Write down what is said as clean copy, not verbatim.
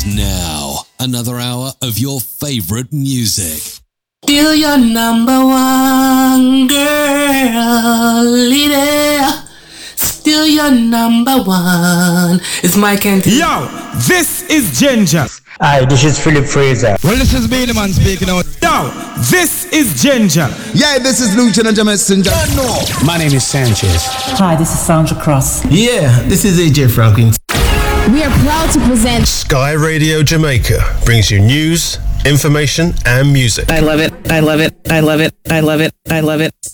now, another hour of your favorite music. Still your number one girl, lady. Still your number one. It's Mike and Yo, this is Ginger. Hi, this is Philip Fraser. Well, this is Beenie Man speaking out. Yo, this is Ginger. Yeah, this is Lieutenant Messenger. My name is Sanchez. Hi, this is Sandra Cross. Yeah, this is AJ Franklin. We are proud to present Sky Radio Jamaica brings you news, information, and music. I love it. I love it. I love it. I love it. I love it.